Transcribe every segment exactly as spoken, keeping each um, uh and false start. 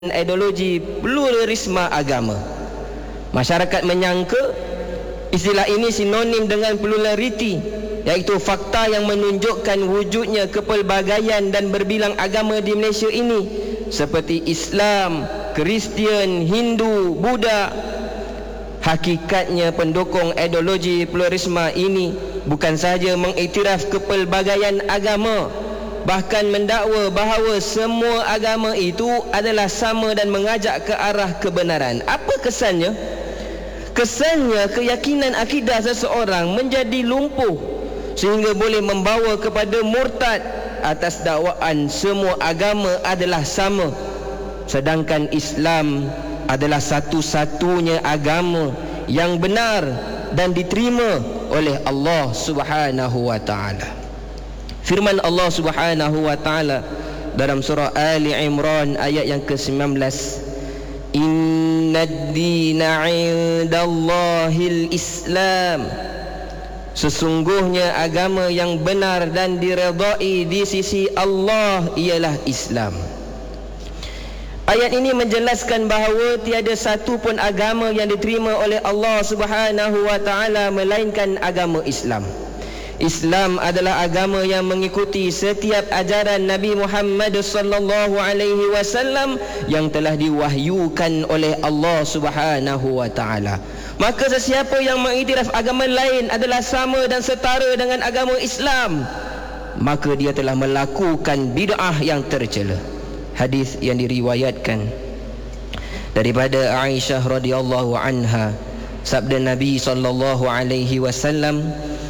ideologi pluralisme agama. Masyarakat menyangka istilah ini sinonim dengan plurality, iaitu fakta yang menunjukkan wujudnya kepelbagaian dan berbilang agama di Malaysia ini, seperti Islam, Kristian, Hindu, Buddha. Hakikatnya pendukung ideologi pluralisme ini bukan sahaja mengiktiraf kepelbagaian agama, bahkan mendakwa bahawa semua agama itu adalah sama dan mengajak ke arah kebenaran. Apa kesannya? Kesannya keyakinan akidah seseorang menjadi lumpuh sehingga boleh membawa kepada murtad atas dakwaan semua agama adalah sama, sedangkan Islam adalah satu-satunya agama yang benar dan diterima oleh Allah Subhanahu wa taala. Firman Allah Subhanahu wa taala dalam surah Ali Imran ayat yang ke sembilan belas, Innad dina 'indallahil Islam, sesungguhnya agama yang benar dan diredai di sisi Allah ialah Islam. Ayat ini menjelaskan bahawa tiada satu pun agama yang diterima oleh Allah Subhanahu wa taala melainkan agama Islam. Islam adalah agama yang mengikuti setiap ajaran Nabi Muhammad sallallahu alaihi wasallam yang telah diwahyukan oleh Allah Subhanahu wa taala. Maka sesiapa yang mengiktiraf agama lain adalah sama dan setara dengan agama Islam, maka dia telah melakukan bid'ah yang tercela. Hadis yang diriwayatkan daripada Aisyah radhiyallahu anha, sabda Nabi sallallahu alaihi wasallam,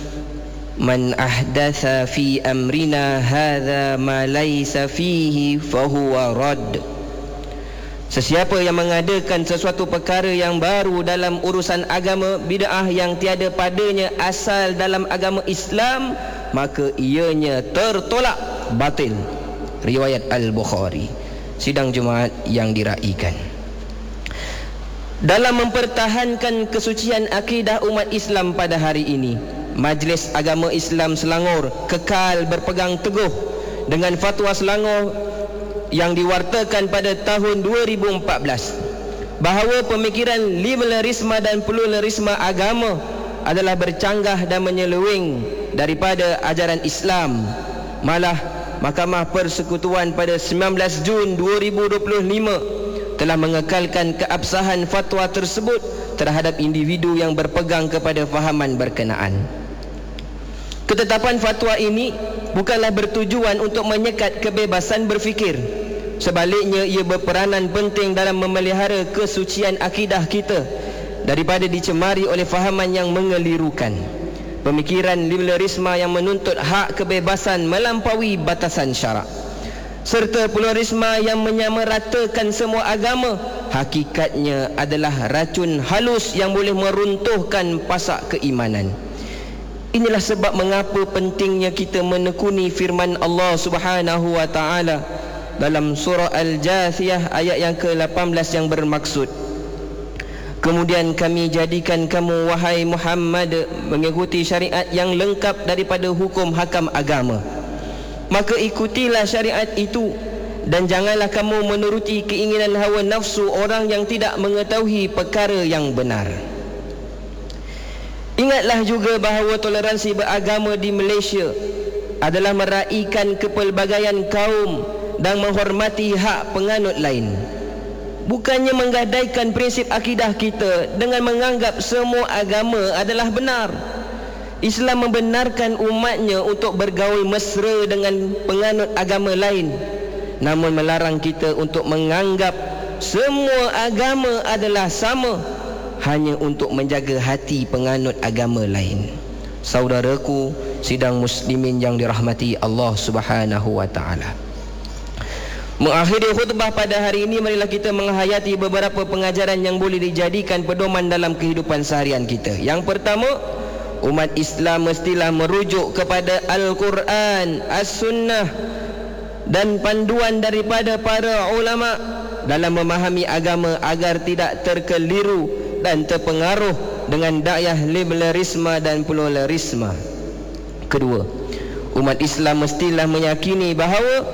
Man ahdatha fi amrina hadha ma laysa fihi fahuwa rad. Sesiapa yang mengadakan sesuatu perkara yang baru dalam urusan agama, bid'ah yang tiada padanya asal dalam agama Islam, maka ianya tertolak, batil. Riwayat Al-Bukhari. Sidang Jumaat yang diraikan. Dalam mempertahankan kesucian akidah umat Islam pada hari ini, Majlis Agama Islam Selangor kekal berpegang teguh dengan fatwa Selangor yang diwartakan pada tahun dua ribu empat belas bahawa pemikiran liberalisme dan pluralisme agama adalah bercanggah dan menyeleweng daripada ajaran Islam. Malah Mahkamah Persekutuan pada sembilan belas Jun dua ribu dua puluh lima telah mengekalkan keabsahan fatwa tersebut terhadap individu yang berpegang kepada fahaman berkenaan. Ketetapan fatwa ini bukanlah bertujuan untuk menyekat kebebasan berfikir. Sebaliknya, ia berperanan penting dalam memelihara kesucian akidah kita daripada dicemari oleh fahaman yang mengelirukan. Pemikiran liberalisme yang menuntut hak kebebasan melampaui batasan syarak, serta pluralisme yang menyamaratakan semua agama, hakikatnya adalah racun halus yang boleh meruntuhkan pasak keimanan. Inilah sebab mengapa pentingnya kita menekuni firman Allah Subhanahu wa taala dalam surah Al-Jathiyah ayat yang ke lapan belas yang bermaksud, Kemudian kami jadikan kamu wahai Muhammad mengikuti syariat yang lengkap daripada hukum hakam agama. Maka ikutilah syariat itu dan janganlah kamu menuruti keinginan hawa nafsu orang yang tidak mengetahui perkara yang benar. Ingatlah juga bahawa toleransi beragama di Malaysia adalah meraihkan kepelbagaian kaum dan menghormati hak penganut lain. Bukannya menggadaikan prinsip akidah kita dengan menganggap semua agama adalah benar. Islam membenarkan umatnya untuk bergaul mesra dengan penganut agama lain, namun melarang kita untuk menganggap semua agama adalah sama hanya untuk menjaga hati penganut agama lain. Saudaraku, sidang muslimin yang dirahmati Allah Subhanahu wa taala. Mengakhiri khutbah pada hari ini, marilah kita menghayati beberapa pengajaran yang boleh dijadikan pedoman dalam kehidupan seharian kita. Yang pertama, umat Islam mestilah merujuk kepada Al-Quran, As-Sunnah dan panduan daripada para ulama dalam memahami agama agar tidak terkeliru dan terpengaruh dengan dakwah liberalisme dan pluralisme. Kedua, umat Islam mestilah meyakini bahawa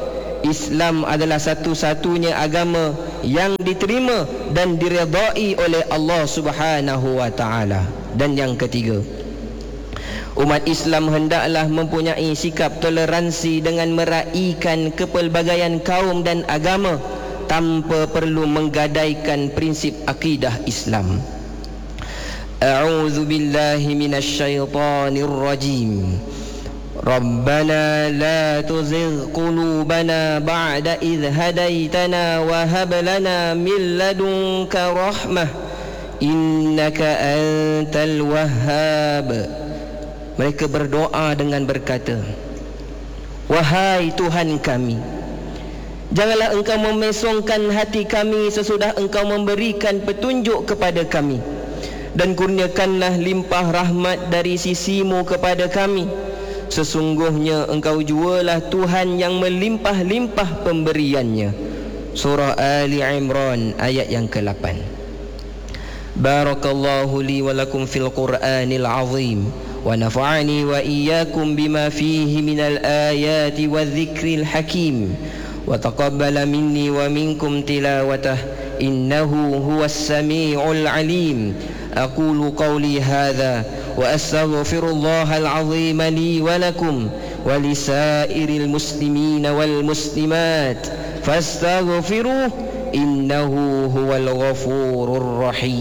Islam adalah satu-satunya agama yang diterima dan diredai oleh Allah Subhanahu wa taala. Dan yang ketiga, umat Islam hendaklah mempunyai sikap toleransi dengan meraihkan kepelbagaian kaum dan agama tanpa perlu menggadaikan prinsip akidah Islam. A'udzu billahi minasyaitonir rajim. Rabbana la tuzigh qulubana ba'da idh hadaitana wa hab lana min ladunka rahmah innaka antal wahhab. Mereka berdoa dengan berkata, wahai Tuhan kami, janganlah engkau memesongkan hati kami sesudah engkau memberikan petunjuk kepada kami, dan kurniakanlah limpah rahmat dari sisimu kepada kami. Sesungguhnya engkau jualah Tuhan yang melimpah-limpah pemberiannya. Surah Ali Imran ayat yang ke lapan. Barakallahu li wa lakum fil Qur'anil azim wa nafa'ani wa iyyakum bima fihi minal ayati wadh-dhikril hakim wa taqabbala minni wa minkum tilawatah innahu huwas sami'ul alim. أقول قولي هذا وأستغفر الله العظيم لي ولكم ولسائر المسلمين والمسلمات فاستغفروه إنه هو الغفور الرحيم.